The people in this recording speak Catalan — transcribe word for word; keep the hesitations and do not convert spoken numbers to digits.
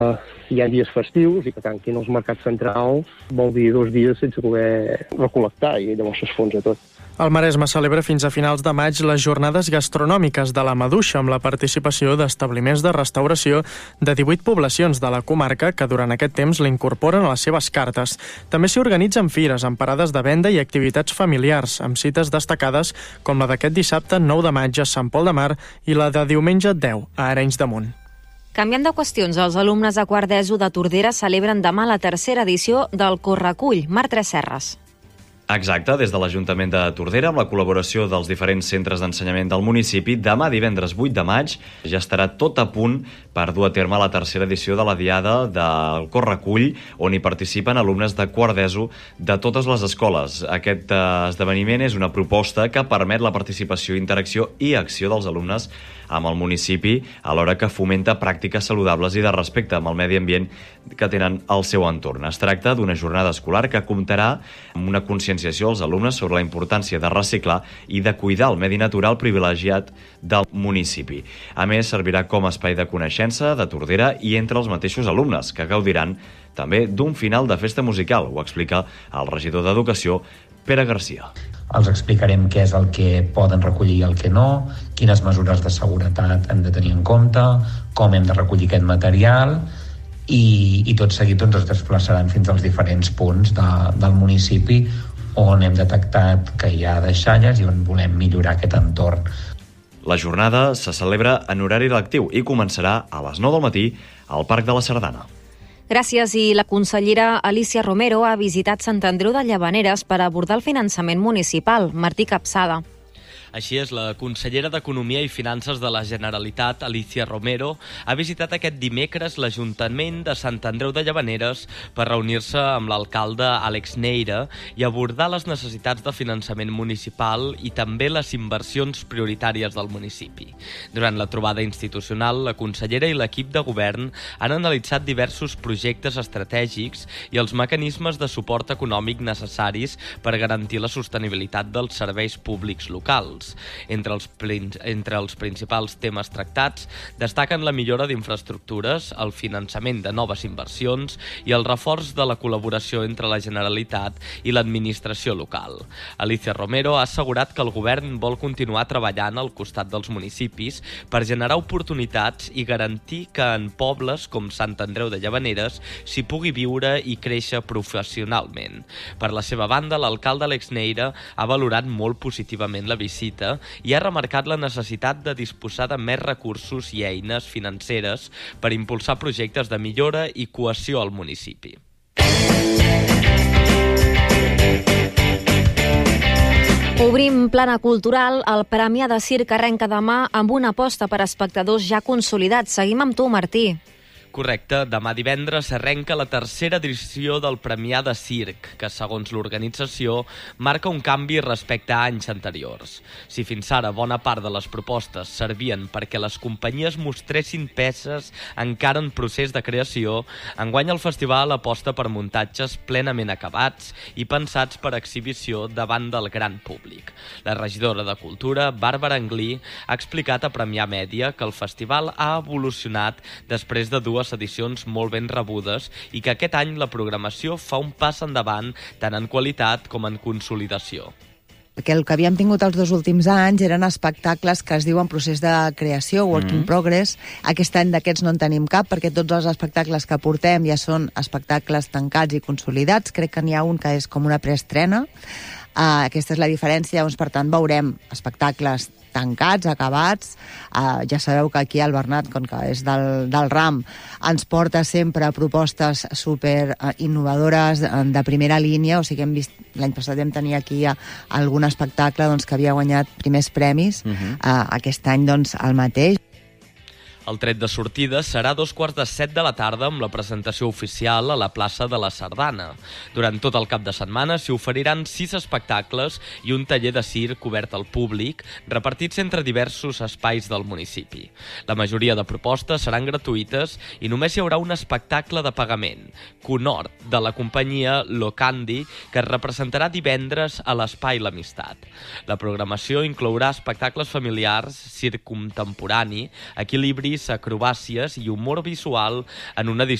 Hi ha dies festius i que tanquin els mercats centrals vol dir dos dies sense poder recol·lectar i llavors s'esfonsa tot. El Maresme celebra fins a finals de maig les jornades gastronòmiques de la Maduixa amb la participació d'establiments de restauració de divuit poblacions de la comarca que durant aquest temps l'incorporen a les seves cartes. També s'hi organitzen fires amb parades de venda i activitats familiars, amb cites destacades com la d'aquest dissabte nou de maig a Sant Pol de Mar i la de diumenge deu a Arenys de Munt. Canviant de qüestions, els alumnes de quart d'ESO de Tordera celebren demà la tercera edició del Correcull. Marc Tresserras. Exacte, des de l'Ajuntament de Tordera, amb la col·laboració dels diferents centres d'ensenyament del municipi, demà divendres vuit de maig ja estarà tot a punt per dur a terme la tercera edició de la Diada del Correcull, on hi participen alumnes de quart d'ESO de totes les escoles. Aquest esdeveniment és una proposta que permet la participació, interacció i acció dels alumnes amb el municipi, alhora que fomenta pràctiques saludables i de respecte amb el medi ambient que tenen al seu entorn. Es tracta d'una jornada escolar que comptarà amb una conscienciació als alumnes sobre la importància de reciclar i de cuidar el medi natural privilegiat del municipi. A més, servirà com a espai de coneixença de Tordera i entre els mateixos alumnes, que gaudiran també d'un final de festa musical, ho explica el regidor d'Educació, Pere Garcia. Els explicarem què és el que poden recollir i el que no, quines mesures de seguretat hem de tenir en compte, com hem de recollir aquest material i, i tot seguit doncs, es desplaçaran fins als diferents punts de, del municipi on hem detectat que hi ha deixalles i on volem millorar aquest entorn. La jornada se celebra en horari lectiu i començarà a les nou del matí al Parc de la Sardana. Gràcies. I la consellera Alicia Romero ha visitat Sant Andreu de Llavaneres per abordar el finançament municipal. Martí Capçada. Així és, la consellera d'Economia i Finances de la Generalitat, Alicia Romero, ha visitat aquest dimecres l'Ajuntament de Sant Andreu de Llavaneres per reunir-se amb l'alcalde Àlex Neira i abordar les necessitats de finançament municipal i també les inversions prioritàries del municipi. Durant la trobada institucional, la consellera i l'equip de govern han analitzat diversos projectes estratègics i els mecanismes de suport econòmic necessaris per garantir la sostenibilitat dels serveis públics locals. Entre els, entre els principals temes tractats destaquen la millora d'infraestructures, el finançament de noves inversions i el reforç de la col·laboració entre la Generalitat i l'administració local. Alicia Romero ha assegurat que el govern vol continuar treballant al costat dels municipis per generar oportunitats i garantir que en pobles com Sant Andreu de Llavaneres s'hi pugui viure i créixer professionalment. Per la seva banda, l'alcalde Àlex Neira ha valorat molt positivament la visita i ha remarcat la necessitat de disposar de més recursos i eines financeres per impulsar projectes de millora i cohesió al municipi. Obrim plana cultural. El Premià de Circ arrenca demà amb una aposta per espectadors ja consolidats. Seguim amb tu, Martí. Correcte, demà divendres s'arrenca la tercera edició del Premià de Circ, que, segons l'organització, marca un canvi respecte a anys anteriors. Si fins ara bona part de les propostes servien perquè les companyies mostressin peces encara en procés de creació, enguany el festival aposta per muntatges plenament acabats i pensats per exhibició davant del gran públic. La regidora de Cultura, Bàrbara Anglí, ha explicat a Premià Mèdia que el festival ha evolucionat després de dues edicions molt ben rebudes i que aquest any la programació fa un pas endavant tant en qualitat com en consolidació. Perquè el que havíem tingut els dos últims anys eren espectacles que es diuen procés de creació, work in progress. Aquest any d'aquests no en tenim cap, perquè tots els espectacles que portem ja són espectacles tancats i consolidats. Crec que n'hi ha un que és com una preestrena. Uh, aquesta és la diferència, llavors, per tant, veurem espectacles tancats, acabats. Uh, ja sabeu que aquí el Bernat, com que és del, del RAM, ens porta sempre propostes super uh, innovadores de, de primera línia, o sigui, hem vist, l'any passat vam tenir aquí uh, algun espectacle doncs, que havia guanyat primers premis, uh-huh. uh, aquest any doncs, el mateix. El tret de sortida serà a dos quarts de set de la tarda amb la presentació oficial a la plaça de la Sardana. Durant tot el cap de setmana s'hi oferiran sis espectacles i un taller de circ obert al públic, repartits entre diversos espais del municipi. La majoria de propostes seran gratuïtes i només hi haurà un espectacle de pagament, Conhort, de la companyia Locandi, que es representarà divendres a l'Espai L'Amistat. La programació inclourà espectacles familiars, circ contemporani, equilibri escenaris, acrobàcies i humor visual en una edició